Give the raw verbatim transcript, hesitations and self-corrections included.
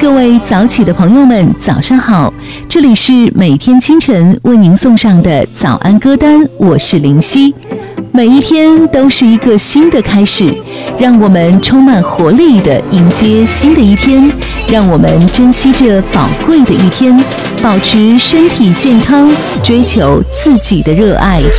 各位早起的朋友们，早上好！这里是每天清晨为您送上的早安歌单，我是林夕。每一天都是一个新的开始，让我们充满活力地迎接新的一天，让我们珍惜这宝贵的一天，保持身体健康，追求自己的热爱。